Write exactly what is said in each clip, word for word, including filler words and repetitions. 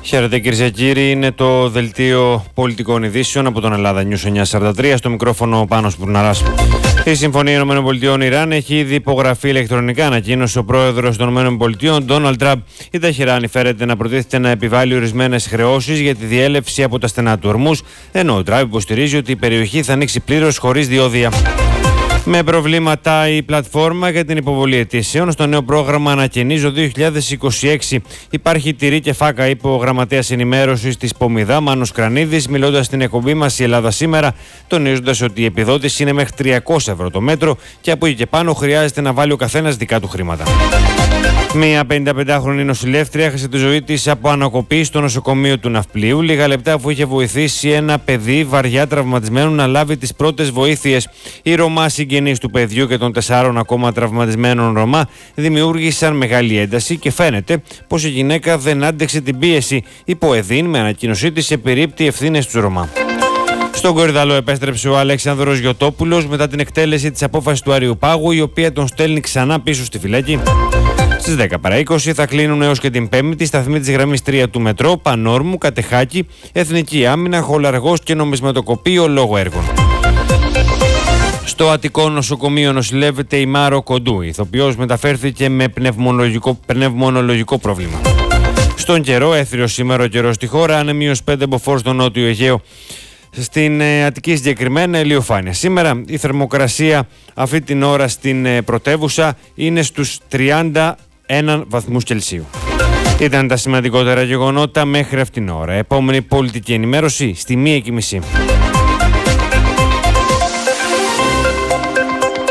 Χαίρετε κυρίες και κύριοι, είναι το δελτίο πολιτικών ειδήσεων από τον Ελλάδα News εννιακόσια σαράντα τρία, στο μικρόφωνο Πάνος Πουρναράς. Η Συμφωνία ΗΠΑ-Ιράν έχει ήδη υπογραφεί ηλεκτρονικά, ανακοίνωσε ο πρόεδρος των ΗΠΑ, Ντόναλντ Τραμπ. Η Τεχεράνη φέρεται να προτίθεται να επιβάλλει ορισμένες χρεώσεις για τη διέλευση από τα στενά του Ορμούζ, ενώ ο Τραμπ υποστηρίζει ότι η περιοχή θα ανοίξει πλήρως χωρίς διόδια. Με προβλήματα η πλατφόρμα για την υποβολή αιτήσεων στο νέο πρόγραμμα Ανακαινίζω δύο χιλιάδες είκοσι έξι. Υπάρχει τυρί και φάκα, είπε ο γραμματέας ενημέρωσης της Πομιδά, Μάνος Κρανίδης, μιλώντας στην εκπομπή μας Η Ελλάδα Σήμερα, τονίζοντας ότι η επιδότηση είναι μέχρι τριακόσια ευρώ το μέτρο και από εκεί και πάνω χρειάζεται να βάλει ο καθένας δικά του χρήματα. Μία πενηνταπεντάχρονη νοσηλεύτρια έχασε τη ζωή της από ανακοπή στο νοσοκομείο του Ναυπλίου, λίγα λεπτά αφού είχε βοηθήσει ένα παιδί βαριά τραυματισμένο να λάβει τις πρώτες βοήθειες. Οι Ρωμά συγγενείς του παιδιού και των τεσσάρων ακόμα τραυματισμένων Ρωμά δημιούργησαν μεγάλη ένταση και φαίνεται πως η γυναίκα δεν άντεξε την πίεση. Η ΠΟΕΔΗΝ με ανακοίνωσή της επιρρύπτει ευθύνες στους Ρωμά. Στον Κορυδαλό επέστρεψε ο Αλέξανδρος Γιωτόπουλος μετά την εκτέλεση της απόφασης του Αριουπάγου, η οποία τον στέλνει ξανά πίσω στη φυλακή. Στις δέκα παρά είκοσι θα κλείνουν έως και την Πέμπτη σταθμοί της γραμμής τρία του μετρό, Πανόρμου, Κατεχάκη, Εθνική Άμυνα, Χολαργός και Νομισματοκοπείο λόγω έργων. Στο Αττικό νοσοκομείο νοσηλεύεται η Μάρο Κοντού. Η ηθοποιός μεταφέρθηκε με πνευμονολογικό, πνευμονολογικό πρόβλημα. Στον καιρό, έθριος σήμερα ο καιρός στη χώρα, άνεμιος πέντε μποφόρ στο νότιο Αιγαίο. Στην ε, Αττική συγκεκριμένα ηλιοφάνεια. Σήμερα η θερμοκρασία αυτή την ώρα στην ε, πρωτεύουσα είναι στους τριάντα ένα βαθμούς Κελσίου. Ήταν τα σημαντικότερα γεγονότα μέχρι αυτήν την ώρα. Επόμενη πολιτική ενημέρωση στη μία και μισή.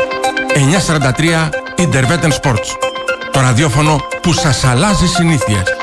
εννιακόσια σαράντα τρία Interveten Sports. Το ραδιόφωνο που σας αλλάζει συνήθειες.